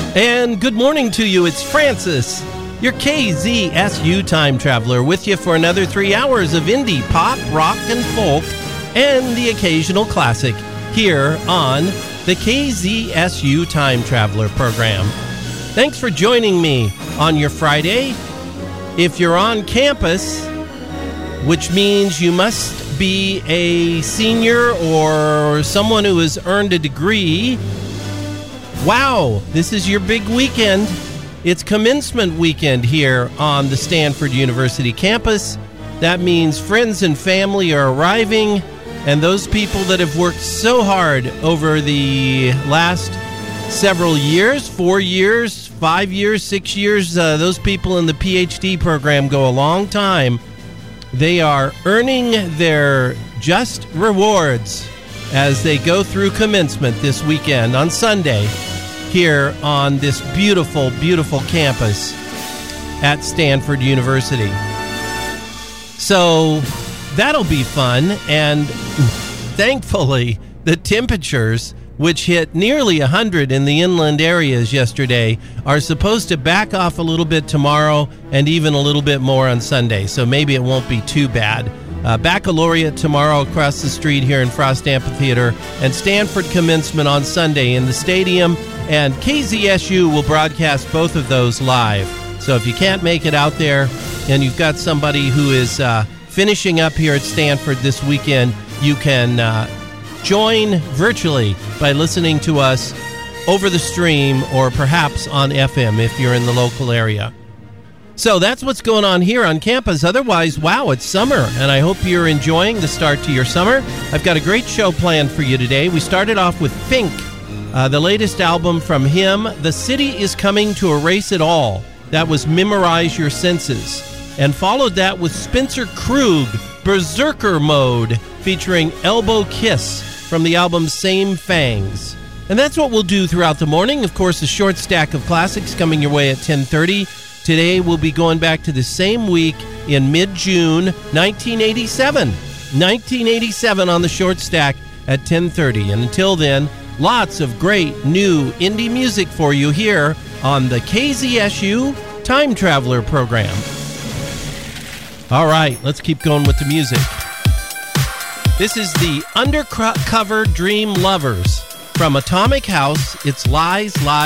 And good morning to you. It's Francis, your KZSU time traveler, with you for another 3 hours of indie, pop, rock, and folk, and the occasional classic here on the KZSU Time Traveler program. Thanks for joining me on your Friday. If you're on campus, which means you must be a senior or someone who has earned a degree, wow, this is your big weekend. It's commencement weekend here on the Stanford University campus. That means friends and family are arriving, and those people that have worked so hard over the last several years, 4 years, 5 years, 6 years, those people in the PhD program go a long time. They are earning their just rewards as they go through commencement this weekend on Sunday here on this beautiful, beautiful campus at Stanford University. So that'll be fun, and thankfully the temperatures, which hit nearly 100 in the inland areas yesterday, are supposed to back off a little bit tomorrow and even a little bit more on Sunday, so maybe it won't be too bad. Baccalaureate tomorrow across the street here in Frost Amphitheater, and Stanford commencement on Sunday in the stadium, and KZSU will broadcast both of those live. So if you can't make it out there and you've got somebody who is finishing up here at Stanford this weekend, you can join virtually by listening to us over the stream or perhaps on FM if you're in the local area. So that's what's going on here on campus. Otherwise, wow, it's summer, and I hope you're enjoying the start to your summer. I've got a great show planned for you today. We started off with Fink, the latest album from him, The City is Coming to Erase It All. That was Memorize Your Senses. And followed that with Spencer Krug, Berserker Mode, featuring Elbow Kiss from the album Same Fangs. And that's what we'll do throughout the morning. Of course, a short stack of classics coming your way at 10:30. Today, we'll be going back to the same week in mid-June, 1987. 1987 on the short stack at 10:30. And until then, lots of great new indie music for you here on the KZSU Time Traveler program. All right, let's keep going with the music. This is the Undercover Dream Lovers from Atomic House. It's Lies, Lies.